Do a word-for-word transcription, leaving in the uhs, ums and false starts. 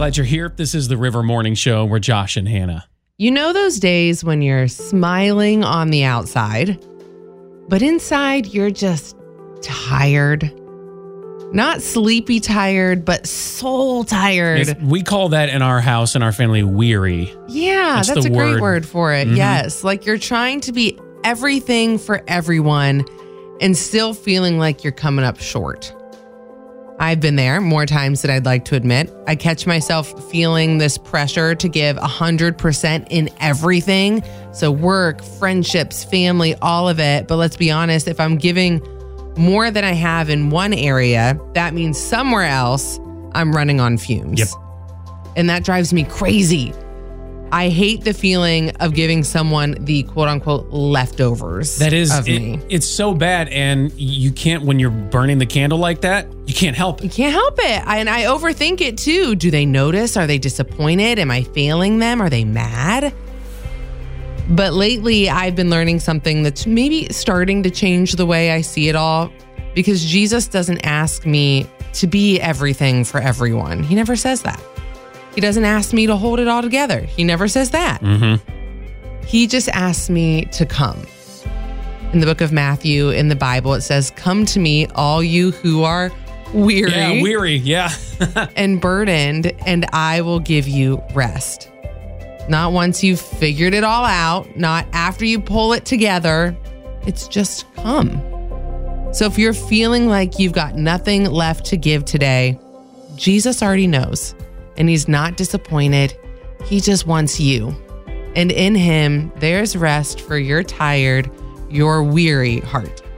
Glad you're here. This is the River Morning Show. We're Josh and Hannah. You know those days when you're smiling on the outside, but inside you're just tired? Not sleepy tired, but soul tired. Yes, we call that in our house and our family weary. Yeah, that's, that's a word. great word for it. Mm-hmm. Yes, like you're trying to be everything for everyone and still feeling like you're coming up short. I've been there more times than I'd like to admit. I catch myself feeling this pressure to give one hundred percent in everything. So work, friendships, family, all of it. But let's be honest, if I'm giving more than I have in one area, that means somewhere else I'm running on fumes. Yep. And that drives me crazy. I hate the feeling of giving someone the quote unquote leftovers that is, of it, me. It's so bad. And you can't, when you're burning the candle like that, you can't help it. You can't help it. I, and I overthink it too. Do they notice? Are they disappointed? Am I failing them? Are they mad? But lately I've been learning something that's maybe starting to change the way I see it all, because Jesus doesn't ask me to be everything for everyone. He never says that. He doesn't ask me to hold it all together. He never says that. Mm-hmm. He just asks me to come. In the book of Matthew, in the Bible, it says, "Come to me, all you who are weary, yeah, weary, yeah, and burdened, and I will give you rest." Not once you've figured it all out, not after you pull it together. It's just come. So if you're feeling like you've got nothing left to give today, Jesus already knows. And he's not disappointed. He just wants you. And in him, there's rest for your tired, your weary heart.